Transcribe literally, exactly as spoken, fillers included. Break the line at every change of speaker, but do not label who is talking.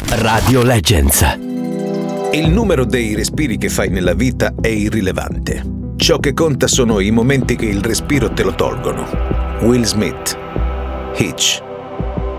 Radio Legends.
Il numero dei respiri che fai nella vita è irrilevante. Ciò che conta sono i momenti che il respiro te lo tolgono. Will Smith. Hitch.